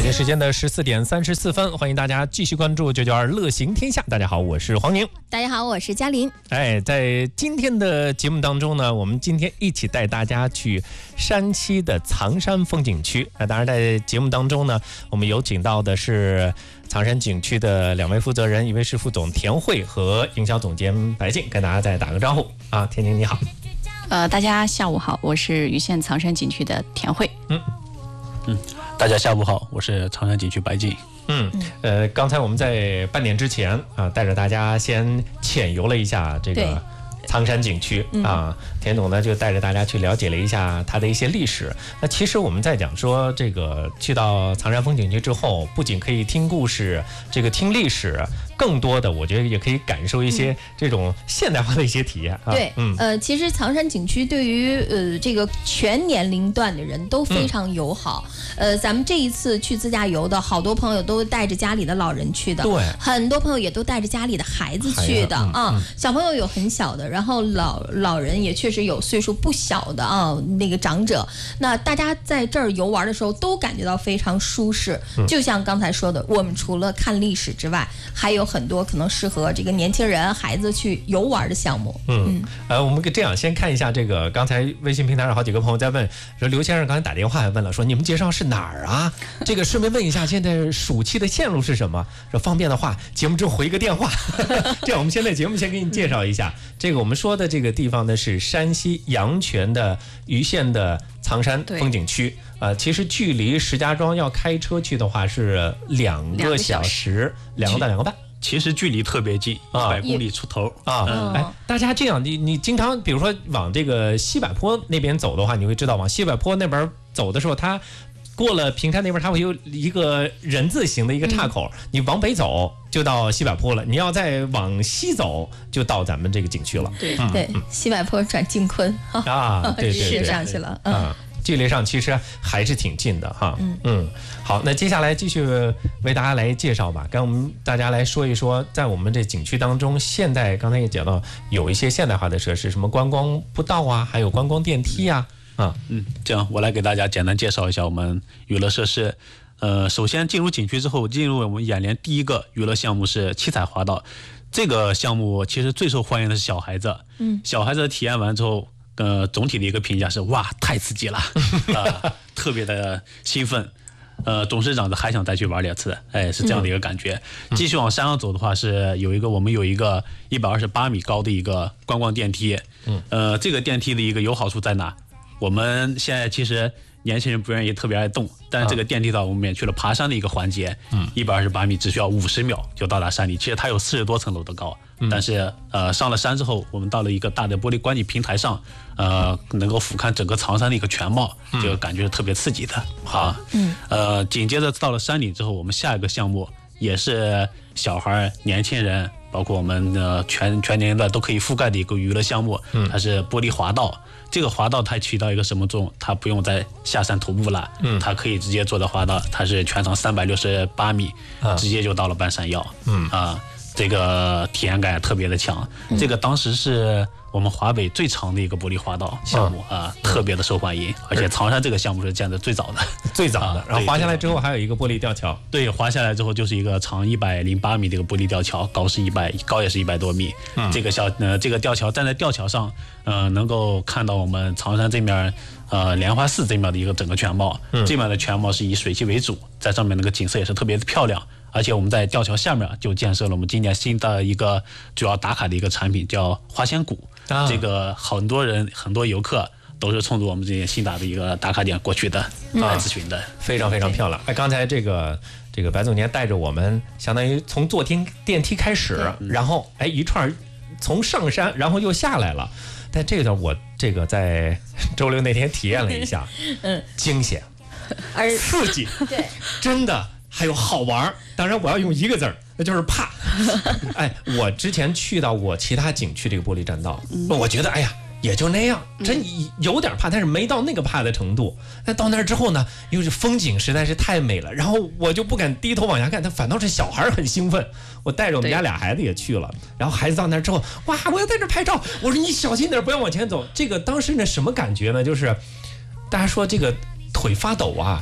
北京时间的14:34，欢迎大家继续关注992乐行天下。大家好，我是黄宁。 大家好，我是嘉林。 在今天的节目当中呢，我们今天一起带大家去山西的藏山风景区。当然，在节目当中呢，我们有请到的是藏山景区的两位负责人，一位是副总田慧和营销总监白静，跟大家再打个招呼啊。田静你好。 大家下午好，我是盂县藏山景区的田慧。 大家下午好，我是藏山景区白静。 刚才我们在半点之前啊，带着大家先浅游了一下这个藏山景区啊，田总呢就带着大家去了解了一下它的一些历史。那其实我们在讲说这个去到藏山风景区之后，不仅可以听故事，这个听历史，更多的我觉得也可以感受一些这种现代化的一些体验。 对，其实藏山景区对于这个全年龄段的人都非常友好。咱们这一次去自驾游的好多朋友都带着家里的老人去的， 对， 很多朋友也都带着家里的孩子去的啊。小朋友有很小的，然后老人也确实有岁数不小的啊，那个长者。那大家在这儿游玩的时候都感觉到非常舒适。就像刚才说的，我们除了看历史之外，还有很多可能适合这个年轻人、孩子去游玩的项目。 我们这样先看一下这个，刚才微信平台上好几个朋友在问，说刘先生刚才打电话还问了，说你们介绍是哪儿啊？这个顺便问一下，现在暑期的线路是什么？说方便的话，节目之后回个电话。这样，我们现在节目先给你介绍一下，这个我们说的这个地方呢是山西阳泉的盂县的藏山风景区。其实距离石家庄要开车去的话是2个小时，2个到2个半。 其实距离特别近，100公里出头啊！大家这样，你经常比如说往这个西柏坡那边走的话，你会知道往西柏坡那边走的时候，它过了平山那边，它会有一个人字形的一个岔口，你往北走就到西柏坡了，你要再往西走就到咱们这个景区了。 对，西柏坡转靖昆啊，对， 是上去了。 距离上其实还是挺近的哈。好，那接下来继续为大家来介绍吧。跟我们大家来说一说，在我们这景区当中，现在刚才也讲到有一些现代化的设施，什么观光步道啊，还有观光电梯啊。 这样我来给大家简单介绍一下我们娱乐设施。首先进入景区之后，进入我们眼帘第一个娱乐项目是七彩滑道。这个项目其实最受欢迎的是小孩子。小孩子体验完之后，总体的一个评价是哇，太刺激了，特别的兴奋。董事长还想再去玩2次，是这样的一个感觉。继续往山上走的话，是我们有一个128米高的一个观光电梯。这个电梯的一个有好处在哪？我们现在其实年轻人不愿意特别爱动，但是这个电梯道我们免去了爬山的一个环节。128米只需要50秒就到达山里。其实它有40多层楼的高，但是上了山之后，我们到了一个大的玻璃观景平台上，能够俯瞰整个藏山的一个全貌，这个感觉是特别刺激的。好，紧接着到了山里之后，我们下一个项目也是小孩、年轻人，包括我们全年龄段都可以覆盖的一个娱乐项目。它是玻璃滑道。这个滑道它起到一个什么作用？它不用再下山徒步了，它可以直接坐的滑道，它是全长368米，直接就到了半山腰。这个体验感特别的强。这个当时是我们华北最长的一个玻璃滑道项目特别的受欢迎。而且藏山这个项目是建的最早的，然后滑下来之后还有一个玻璃吊桥。对，滑下来之后就是一个长108米的一个玻璃吊桥，高也是100多米。这个吊桥，站在吊桥上，能够看到我们藏山这面莲花寺这面的一个整个全貌。这面的全貌是以水汽为主，在上面那个景色也是特别的漂亮。而且我们在吊桥下面就建设了我们今年新的一个主要打卡的一个产品，叫花仙谷。这个很多游客都是冲着我们这些新打的一个打卡点过去的来咨询的， 非常非常漂亮。刚才这个白总监带着我们，相当于从坐电梯开始，然后一串从上山，然后又下来了。但这个我在周六那天体验了一下，惊险，刺激， 对， 真的。还有好玩，当然我要用一个字儿，那就是怕。我之前去到过其他景区这个玻璃栈道，我觉得也就那样，真有点怕，但是没到那个怕的程度。那到那儿之后呢，因为这风景实在是太美了，然后我就不敢低头往下看，但反倒是小孩很兴奋。我带着我们家俩孩子也去了，然后孩子到那儿之后，哇，我要在这拍照。我说你小心点，不要往前走。这个当时呢什么感觉呢？就是大家说这个腿发抖啊。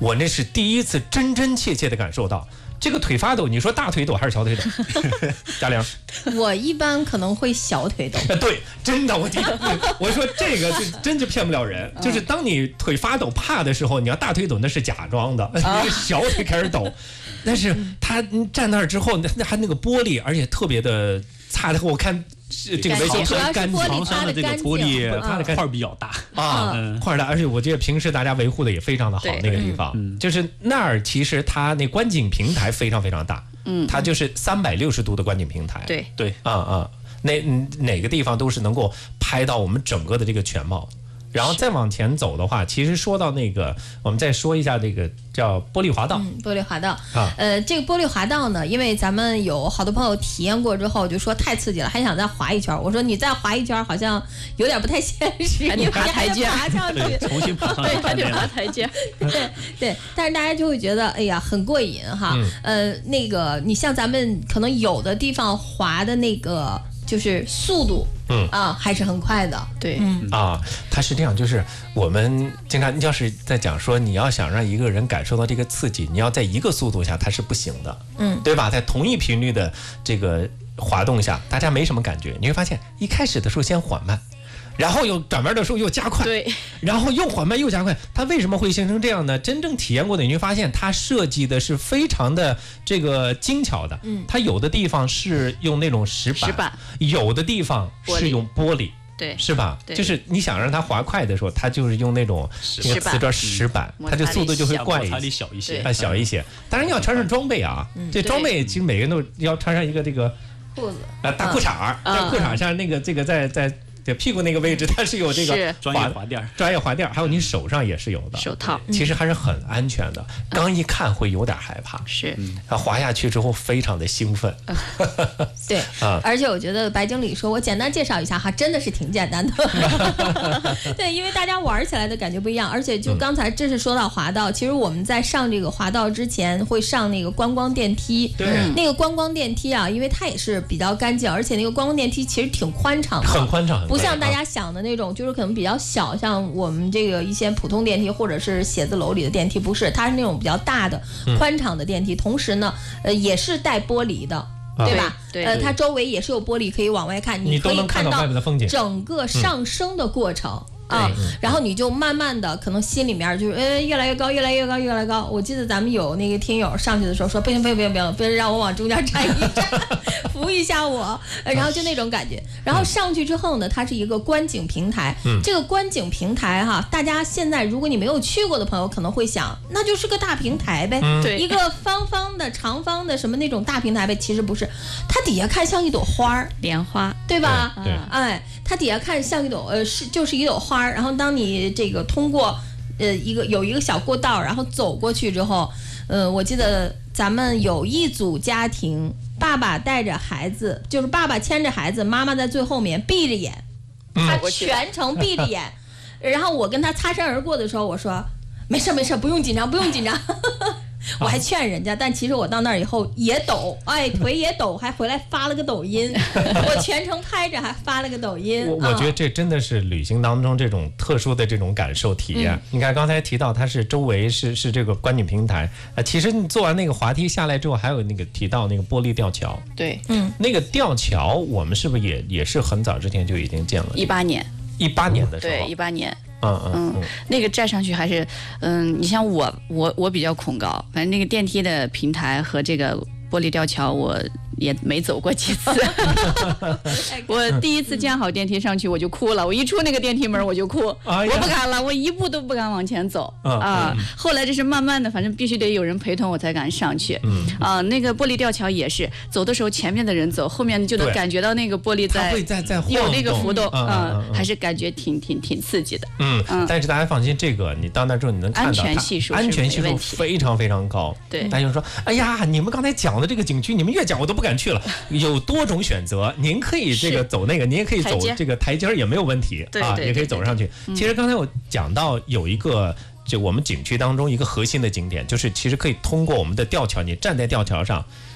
我那是第一次真真切切的感受到这个腿发抖。你说大腿抖还是小腿抖？嘉玲， 我一般可能会小腿抖。 对，真的，我说这个就真是骗不了人，就是当你腿发抖怕的时候，你要大腿抖那是假装的，你的小腿开始抖。但是他站那儿之后，还那个玻璃，而且特别的擦的，我看这个维修特别干净， 床上的这个玻璃它的块比较大块大，而且我觉得平时大家维护的也非常的好，那个地方就是那儿，其实它那观景平台非常非常大，它就是360度的观景平台， 对哪个地方都是能够拍到我们整个的这个全貌。然后再往前走的话，其实说到那个，我们再说一下这个叫玻璃滑道。 玻璃滑道啊， 这个玻璃滑道呢，因为咱们有好多朋友体验过之后，就说太刺激了，还想再滑一圈。我说你再滑一圈，好像有点不太现实， 还得爬台阶， 爬上去， 重新爬上去， 还得爬台阶。 对，但是大家就会觉得，哎呀，很过瘾哈。那个你像咱们可能有的地方滑的那个。就是速度，还是很快的， 对， 它是这样，就是我们经常要是在讲说，你要想让一个人感受到这个刺激，你要在一个速度下，它是不行的，对吧？在同一频率的这个滑动下，大家没什么感觉，你会发现一开始的时候先缓慢。然后又转弯的时候又加快， 对， 然后又缓慢又加快，它为什么会形成这样呢？真正体验过的你会发现，它设计的是非常的这个精巧的。它有的地方是用那种石板，有的地方是用玻璃， 对， 是吧？就是你想让它滑快的时候，它就是用那种那个瓷砖石板，它就速度就会快一些，小一些。当然你要穿上装备啊，这装备其实每个人都要穿上一个这个裤子大裤衩，在裤衩上那个这个在屁股那个位置，它是有这个专业滑垫， 还有你手上也是有的手套， 其实还是很安全的。刚一看会有点害怕， 是， 滑下去之后非常的兴奋。 对，而且我觉得白经理说，我简单介绍一下哈，真的是挺简单的。对，因为大家玩起来的感觉不一样，而且就刚才这是说到滑道，其实我们在上这个滑道之前会上那个观光电梯， 对， 那个观光电梯啊，因为它也是比较干净，而且那个观光电梯其实挺宽敞的， 很宽敞。 不像大家想的那种，就是可能比较小，像我们这个一些普通电梯或者是写字楼里的电梯，不是，它是那种比较大的、宽敞的电梯。同时呢，也是带玻璃的，对吧？ 对， 它周围也是有玻璃可以往外看， 你可以看到外面的风景， 整个上升的过程。然后你就慢慢的，可能心里面就是越来越高，越来越高，越来越高。我记得咱们有那个听友上去的时候说，不行，别让我往中间站一站，扶一下我，然后就那种感觉。然后上去之后呢，它是一个观景平台。这个观景平台哈，大家现在如果你没有去过的朋友，可能会想，那就是个大平台呗，一个方方的、长方的什么那种大平台呗。其实不是，它底下看像一朵花儿， 莲花， 对吧？ 对， 它底下看像一朵就是一朵花。然后当你这个通过有一个小过道，然后走过去之后，我记得咱们有一组家庭，爸爸带着孩子，就是爸爸牵着孩子，妈妈在最后面闭着眼，他全程闭着眼。然后我跟他擦身而过的时候，我说没事，不用紧张。我还劝人家，但其实我到那儿以后也抖，腿也抖，还回来发了个抖音。我全程拍着，还发了个抖音。 我觉得这真的是旅行当中这种特殊的这种感受体验。你看刚才提到它是周围是这个观景平台，其实你做完那个滑梯下来之后，还有那个提到那个玻璃吊桥。 对， 那个吊桥我们是不是也是很早之前就已经建了 ？18年的时候。 对，18年。 那个站上去还是，你像我比较恐高，反正那个电梯的平台和这个玻璃吊桥我也没走过几次。我第一次建好电梯上去我就哭了，我一出那个电梯门我就哭，我不敢了，我一步都不敢往前走后来这是慢慢的，反正必须得有人陪同我才敢上去。那个玻璃吊桥也是，走的时候前面的人走，后面就能感觉到那个玻璃在有那个浮动，还是感觉挺刺激的。 但是大家放心，这个你到那之后你能看到安全系数非常非常高。 对， 大家就说，哎呀，你们刚才讲的这个景区，你们越讲我都不敢去了。有多种选择，您可以这个走那个，您也可以走这个台阶也没有问题也可以走上去。其实刚才我讲到有一个，就我们景区当中一个核心的景点，就是其实可以通过我们的吊桥，你站在吊桥上，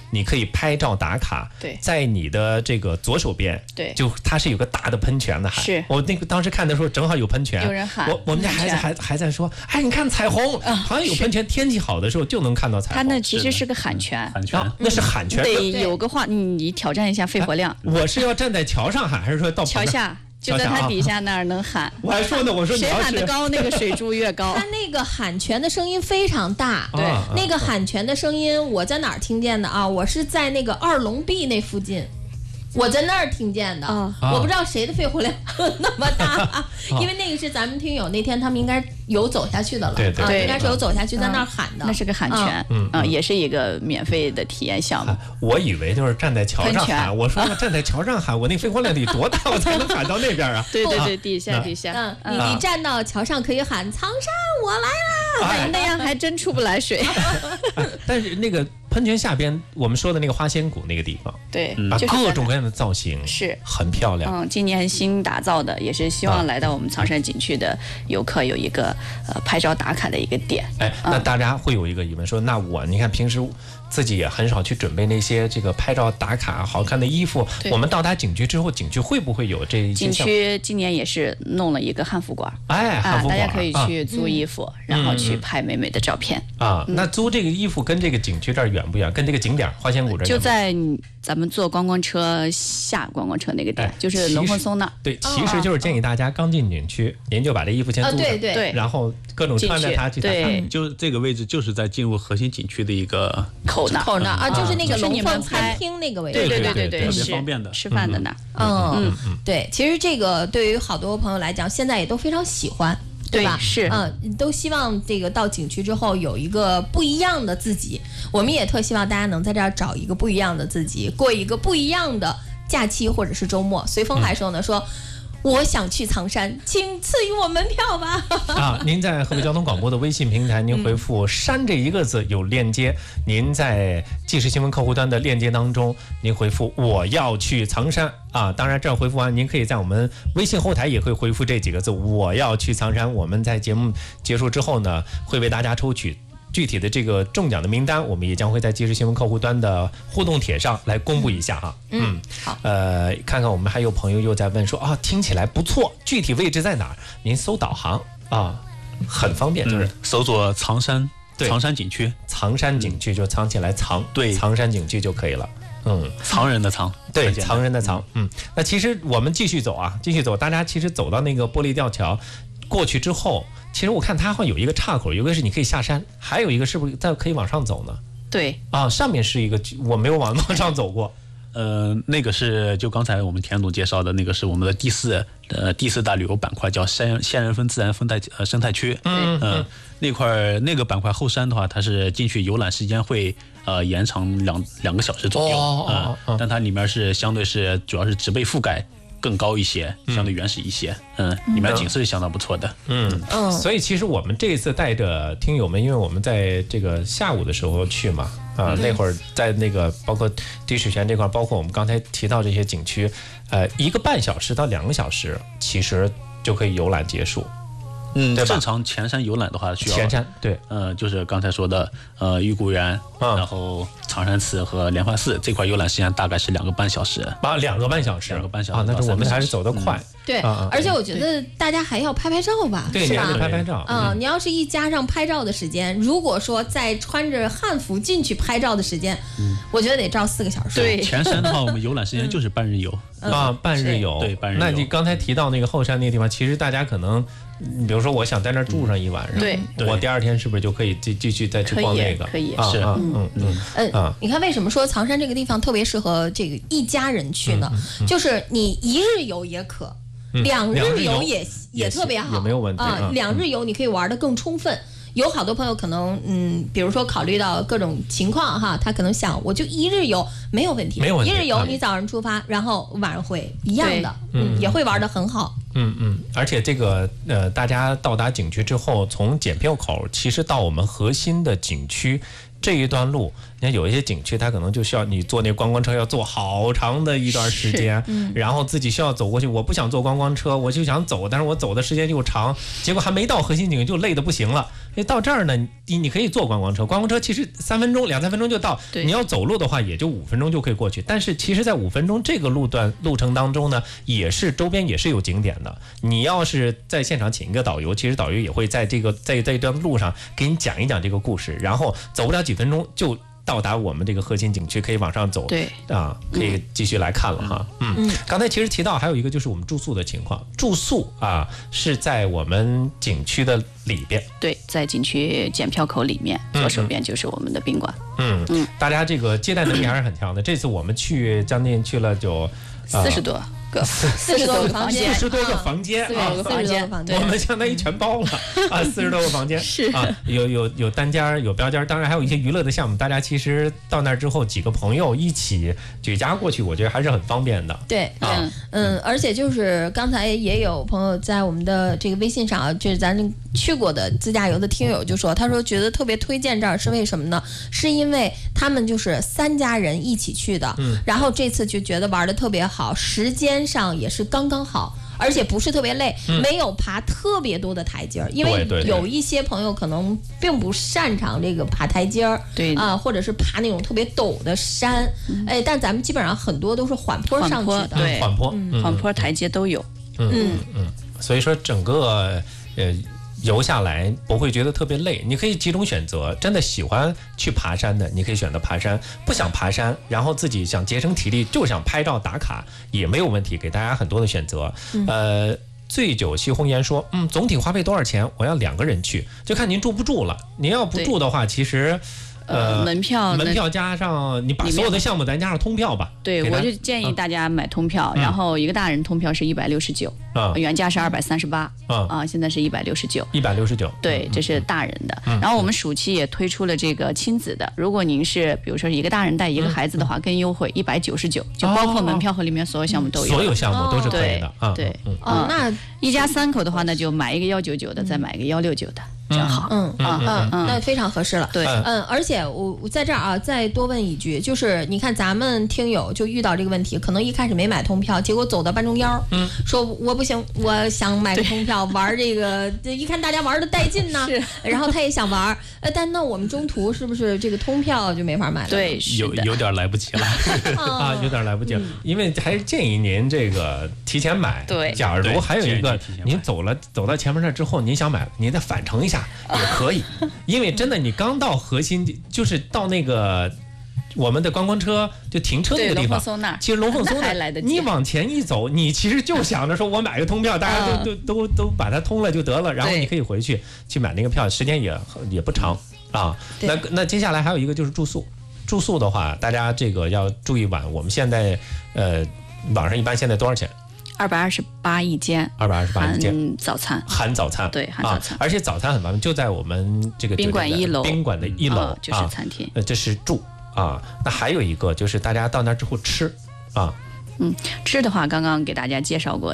你可以拍照打卡。 对， 在你的这个左手边， 对， 就它是有个大的喷泉的海。 是我那个当时看的时候正好有喷泉， 有人喊。 我们家孩子还在说，哎，你看彩虹，好像有喷泉，天气好的时候就能看到彩虹。 它那其实是个喊泉， 那是喊泉， 得有个话，你挑战一下肺活量。 我是要站在桥上喊，还是说到桥下？就在它底下那儿能喊。 我还说呢，我说谁喊得高，那个水柱越高。 它那个喊泉的声音非常大， 对， 那个喊泉的声音我在哪儿听见的啊？我是在那个二龙壁那附近。我在那儿听见的，我不知道谁的肺活量那么大，因为那个是咱们听友那天他们应该有走下去的了， 对， 应该是有走下去在那儿喊的， 那是个喊泉，也是一个免费的体验项目。 我以为就是站在桥上喊，我说要站在桥上喊，我那肺活量得多大，我才能喊到那边啊？ 对，底下， 你站到桥上可以喊苍山我来啦， 那样还真出不来水。 但是那个喷泉下边，我们说的那个花仙谷那个地方， 对， 各种各样的造型是很漂亮。 今年新打造的，也是希望来到我们苍山景区的游客有一个拍照打卡的一个点。 哎，那大家会有一个疑问说，那你看平时自己也很少去准备那些这个拍照打卡好看的衣服，我们到达景区之后，景区会不会有这一些？ 景区今年也是弄了一个汉服馆， 汉服馆， 大家可以去租衣服，然后去拍美美的照片那租这个衣服跟这个景区这儿远不远？跟这个景点花仙谷这儿就在咱们坐观光车下观光车那个点，就是龙凤松那。 对，其实就是建议大家刚进景区，您就把这衣服先租上， 对， 然后各种穿着它去打卡。 就这个位置就是在进入核心景区的一个口那啊，就是那个龙凤餐厅那个位置。 对， 是方便的， 吃饭的那。 对，其实这个对于好多朋友来讲，现在也都非常喜欢。对吧？ 是， 都希望这个到景区之后有一个不一样的自己。我们也特希望大家能在这儿找一个不一样的自己，过一个不一样的假期或者是周末。随风还说呢，说我想去苍山，请赐予我门票吧。 您在河北交通广播的微信平台，您回复"山"这一个字有链接。您在即时新闻客户端的链接当中，您回复"我要去苍山"当然这样回复完，您可以在我们微信后台也会回复这几个字"我要去苍山"。我们在节目结束之后呢，会为大家抽取具体的这个中奖的名单，我们也将会在即时新闻客户端的互动帖上来公布一下哈。 好。 看看我们还有朋友又在问说听起来不错，具体位置在哪儿？您搜导航很方便，就是搜索苍山景区， 苍山景区就藏起来对，苍山景区就可以了。 藏人的藏， 对，藏人的藏。那其实我们继续走，大家其实走到那个玻璃吊桥过去之后，其实我看它会有一个岔口，有一个是你可以下山，还有一个是不是再可以往上走呢？ 对上面是一个，我没有往上走过。 那个是就刚才我们田总介绍的那个是我们的第四大旅游板块，叫仙人峰自然生态区。那个板块后山的话，它是进去游览时间会延长两个小时左右。但它里面是相对是主要是植被覆盖更高一些，相对原始一些。里面景色是相当不错的。 所以其实我们这一次带着听友们，因为我们在这个下午的时候去嘛，那会儿在那个包括滴水泉这块，包括我们刚才提到这些景区，1个半小时到2个小时，其实就可以游览结束。 正常前山游览的话需要前山对， 就是刚才说的玉姑园，然后常山寺和莲花寺这块游览时间大概是2个半小时。 2个半小时那是我们还是走得快。 对，而且我觉得大家还要拍照吧， 对， 是吧？ 拍照。 你要是一加上拍照的时间，如果说再穿着汉服进去拍照的时间，我觉得得照4个小时。 对， 前山的话，我们游览时间就是半日游。 半日游。 对，半日游。 那你刚才提到那个后山那个地方，其实大家可能，比如说我想在那儿住上1晚上， 对， 我第2天是不是就可以继续再去逛那个？ 可以， 是。 你看为什么说苍山这个地方特别适合这个一家人去呢？就是你1日游也可。2日游也特别好， 也没有问题 2日游你可以玩得更充分。有好多朋友可能比如说考虑到各种情况哈，他可能想我就1日游没有问题，1日游你早上出发，然后晚上回一样的，也会玩得很好。 而且这个大家到达景区之后，从检票口其实到我们核心的景区这一段路，你看有一些景区它可能就需要你坐那观光车要坐好长的一段时间，然后自己需要走过去。我不想坐观光车，我就想走，但是我走的时间又长，结果还没到核心景区就累得不行了。到这儿呢，你可以坐观光车，观光车其实2、3分钟就到。你要走路的话，也就5分钟就可以过去。但是其实，在5分钟这个路程当中呢，也是周边也是有景点的。你要是在现场请一个导游，其实导游也会在这段路上给你讲一讲这个故事，然后走不了几分钟就到达我们这个核心景区，可以往上走。 对啊，可以继续来看了哈。刚才其实提到还有一个就是我们住宿的情况，住宿啊是在我们景区的里边。 对，在景区检票口里面，左手边就是我们的宾馆。 大家这个接待能力还是很强的。这次我们将近去了就 40多个 40多个房间 ，40多个房间啊 ，40多个房间， 我们相当于全包了啊，40多个房间是啊，有单间有标间，当然还有一些娱乐的项目。大家其实到那儿之后，几个朋友一起举家过去，我觉得还是很方便的。 对，而且就是刚才也有朋友在我们的这个微信上，就是咱去过的自驾游的听友就说，他说觉得特别推荐这儿是为什么呢？是因为他们就是3家人一起去的，然后这次就觉得玩的特别好，时间上也是刚刚好。而且不是特别累，没有爬特别多的台阶儿，因为有一些朋友可能并不擅长这个爬台阶儿， 对啊，或者是爬那种特别陡的山，但咱们基本上很多都是缓坡上去的， 对，缓坡台阶都有， 所以说整个游下来不会觉得特别累，你可以几种选择。真的喜欢去爬山的，你可以选择爬山；不想爬山，然后自己想节省体力，就想拍照打卡也没有问题，给大家很多的选择。醉酒西红颜说，总体花费多少钱？我要2个人去，就看您住不住了。您要不住的话，其实。 门票加上你把所有的项目咱加上通票吧。 对，我就建议大家买通票，然后一个大人通票是169，原价是238，现在是169。对，这是大人的。然后我们暑期也推出了这个亲子的，如果您是比如说一个大人带一个孩子的话，更优惠199，就包括门票和里面所有项目都有。 所有项目都是可以的。 对， 那一家3口的话，那就买一个199的，再买一个169的。正好， 那非常合适了。 对， 而且我在这儿啊，再多问一句，就是你看咱们听友就遇到这个问题，可能一开始没买通票，结果走到半中腰，说我不行，我想买个通票玩这个，一看大家玩的带劲呢，然后他也想玩，但那我们中途是不是这个通票就没法买了？ 对， 有点来不及了啊，有点来不及了，因为还是建议您这个提前买。 对， 假如还有一个，您走到前面这之后，您想买了，您再返程一下。也可以，因为真的，你刚到核心，就是到那个我们的观光车就停车那个地方，其实龙凤松那你往前一走，你其实就想着说我买个通票，大家都把它通了就得了，然后你可以回去买那个票，时间也不长啊。那接下来还有一个就是住宿的话，大家这个要注意晚，我们现在网上一般现在多少钱 ？228一间 ，228一间，含早餐， 对，含早餐， 而且早餐很方便，就在我们这个宾馆1楼， 宾馆的1楼就是餐厅， 这是住啊。那还有一个就是大家到那之后吃啊。 吃的话，刚刚给大家介绍过，